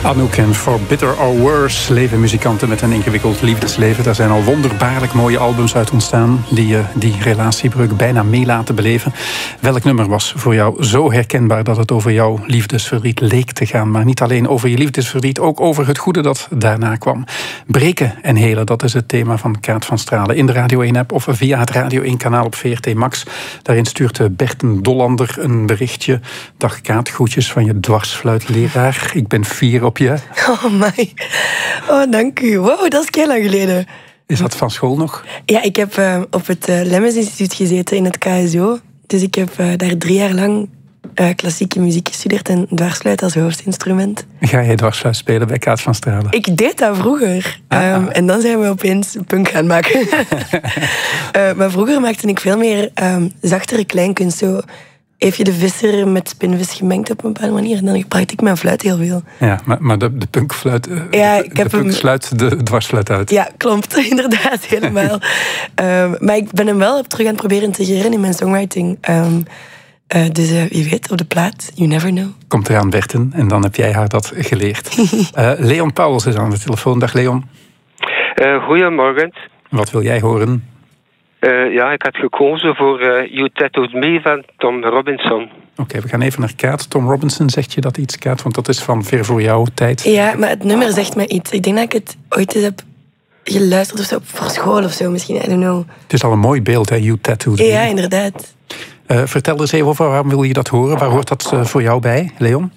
Anouk en For Bitter or Worse leven muzikanten met een ingewikkeld liefdesleven. Daar zijn al wonderbaarlijk mooie albums uit ontstaan die die relatiebreuk bijna mee laten beleven. Welk nummer was voor jou zo herkenbaar dat het over jouw liefdesverdriet leek te gaan? Maar niet alleen over je liefdesverdriet, ook over het goede dat daarna kwam. Breken en helen, dat is het thema van Kaat van Stralen in de Radio 1-app of via het Radio 1-kanaal op VRT Max. Daarin stuurt Berten Dollander een berichtje. Dag Kaat, groetjes van je dwarsfluitleraar. Ik ben fier op je. Oh my. Oh, dank u. Wow, dat is heel lang geleden. Is dat van school nog? Ja, ik heb op het Lemmens Instituut gezeten in het KSO. Dus ik heb daar 3 jaar lang klassieke muziek gestudeerd en dwarsfluit als hoofdinstrument. Ga jij dwarsfluit spelen bij Kaat van Stralen? Ik deed dat vroeger. En dan zijn we opeens punk gaan maken. Maar vroeger maakte ik veel meer zachtere kleinkunst. Zo Eefje de Visser met Spinvis gemengd op een bepaalde manier. En dan gebruikte ik mijn fluit heel veel. Ja, maar de punkfluit, sluit de dwarsfluit uit. Ja, klopt. Inderdaad, helemaal. Maar ik ben hem wel terug aan het proberen integreren in mijn songwriting. Dus wie weet, op de plaat, you never know. Komt eraan, Berten, en dan heb jij haar dat geleerd. Leon Pauwels is aan de telefoon. Dag Leon. Goedemorgen. Wat wil jij horen? Ja, ik had gekozen voor You Tattooed Me van Tom Robinson. Oké, we gaan even naar Kaat. Tom Robinson, zegt je dat iets, Kaat? Want dat is van ver voor jouw tijd. Ja, maar het nummer zegt mij iets. Ik denk dat ik het ooit eens heb geluisterd of zo, voor school of zo misschien, I don't know. Het is al een mooi beeld, hè, You Tattooed Me. Ja, inderdaad. Vertel eens even over, waarom wil je dat horen? Waar hoort dat voor jou bij, Leon?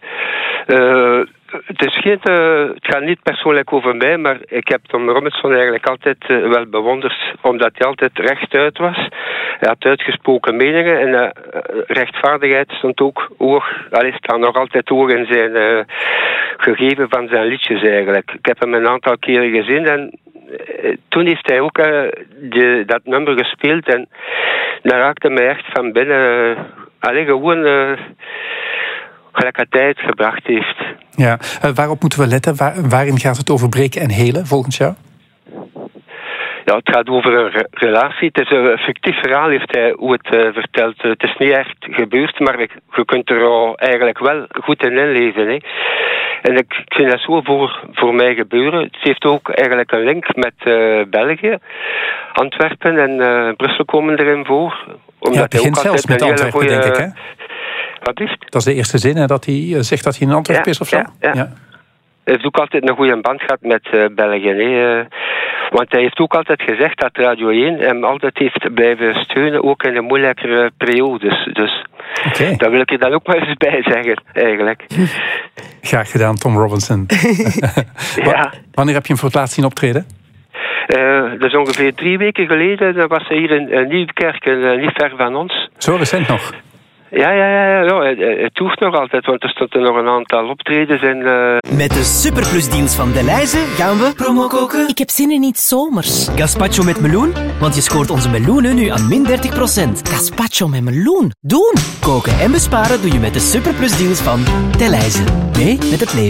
Het gaat niet persoonlijk over mij, maar ik heb Tom Robinson eigenlijk altijd wel bewonderd, omdat hij altijd rechtuit was. Hij had uitgesproken meningen en rechtvaardigheid stond ook staat nog altijd hoog in zijn gegeven van zijn liedjes eigenlijk. Ik heb hem een aantal keren gezien en toen heeft hij ook dat nummer gespeeld en dat raakte mij echt van binnen. Gewoon gelijk hij tijd gebracht heeft. Ja, waarop moeten we letten? Waarin gaat het over breken en helen, volgens jou? Ja, het gaat over een relatie. Het is een fictief verhaal, heeft hij hoe het vertelt. Het is niet echt gebeurd, maar je kunt er al eigenlijk wel goed in inleven. Hè. En ik vind dat zo voor mij gebeuren. Het heeft ook eigenlijk een link met België. Antwerpen en Brussel komen erin voor. Omdat ja, het begint zelfs met Antwerpen, denk ik, hè? Wat is het? Dat is de eerste zin, hè, dat hij zegt dat hij in Antwerpen is of zo? Ja. Hij heeft ook altijd een goede band gehad met België. Hè. Want hij heeft ook altijd gezegd dat Radio 1 hem altijd heeft blijven steunen, ook in de moeilijkere periodes. Dus daar wil ik je dan ook maar eens bij zeggen, eigenlijk. Graag gedaan, Tom Robinson. Ja. Wanneer heb je hem voor het laatst zien optreden? Dat is ongeveer 3 weken geleden. Dat was hij hier in Nieuwkerk, niet ver van ons. Zo recent nog? Ja, het hoeft nog altijd, want er stonden nog een aantal optredens in. Met de superplusdeals van Delhaize gaan we promo koken. Ik heb zin in iets zomers. Gazpacho met meloen, want je scoort onze meloenen nu aan min 30%. Gazpacho met meloen? Doen! Koken en besparen doe je met de superplusdeals van Delhaize. Mee met het leven.